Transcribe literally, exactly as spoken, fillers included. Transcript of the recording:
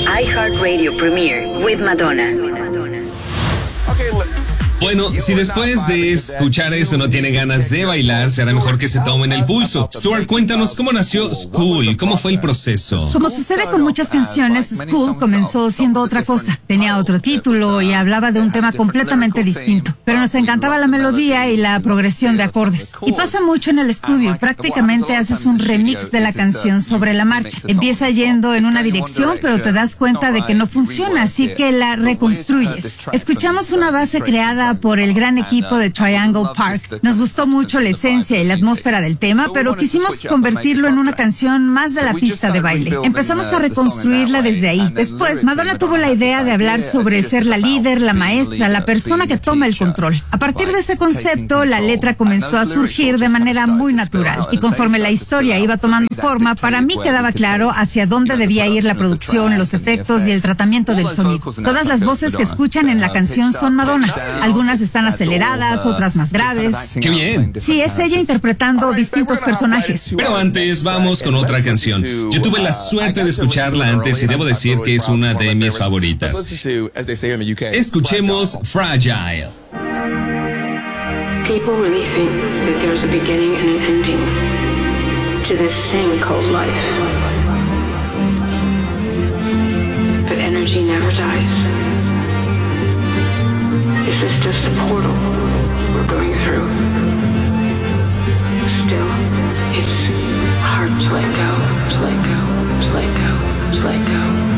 iHeartRadio Premiere with Madonna. Bueno, si después de escuchar eso no tiene ganas de bailar, será mejor que se tomen el pulso. Stuart, cuéntanos cómo nació School, cómo fue el proceso. Como sucede con muchas canciones, School comenzó siendo otra cosa. Tenía otro título y hablaba de un tema completamente distinto. Pero nos encantaba la melodía y la progresión de acordes. Y pasa mucho en el estudio. Prácticamente haces un remix de la canción sobre la marcha. Empieza yendo en una dirección, pero te das cuenta de que no funciona, así que la reconstruyes. Escuchamos una base creada por el gran equipo de Triangle Park. Nos gustó mucho la esencia y la atmósfera del tema, pero quisimos convertirlo en una canción más de la pista de baile. Empezamos a reconstruirla desde ahí. Después, Madonna tuvo la idea de hablar sobre ser la líder, la maestra, la persona que toma el control. A partir de ese concepto, la letra comenzó a surgir de manera muy natural. Y conforme la historia iba tomando forma, para mí quedaba claro hacia dónde debía ir la producción, los efectos y el tratamiento del sonido. Todas las voces que escuchan en la canción son Madonna. Algunas están aceleradas, otras más graves. ¡Qué bien! Sí, es ella interpretando distintos personajes. Pero antes, vamos con otra canción. Yo tuve la suerte de escucharla antes y debo decir que es una de mis favoritas. Escuchemos Fragile. People really think that there's a beginning and an ending to this thing called life. But energy never dies. This is just a portal we're going through. Still, it's hard to let go, to let go, to let go, to let go.